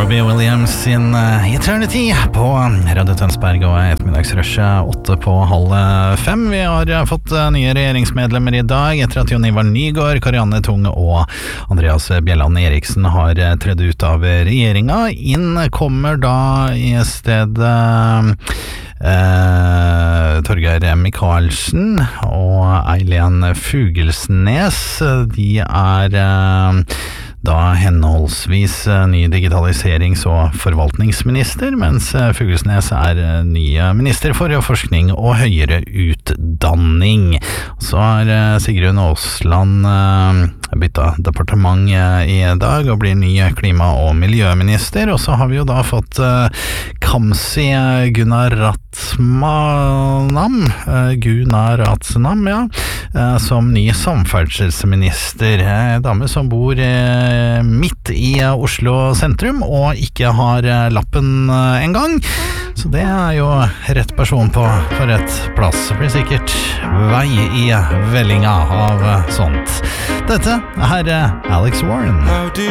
Robbie Williams sin Eternity på Radio Tønsberg og ettermiddagsrushet 4:45. Vi har fått nye regjeringsmedlemmer i dag etter at Jon Ivar Nygård, Karianne Tung og Andreas Bjelland Eriksen har tredd ut av regjeringa. Inn kommer da i stedet Torgeir Micaelsen og Eileen Fugelsnes. De er da henholdsvis ny digitaliserings- og forvaltningsminister, mens Fugelsnes er ny minister for forskning og høyere utdanning. Så har Sigrun Aasland bytta departement i dag og blir ny klima- og miljøminister. Og så har vi jo da fått Kamzy Gunaratnam, som ny samferdselsminister. Dame som bor midt i Oslo sentrum og ikke har lappen en gang. Så det er jo rett person på rett plass. Det blir sikkert vei i vellinga av sånt. Dette er Alex Warren. How did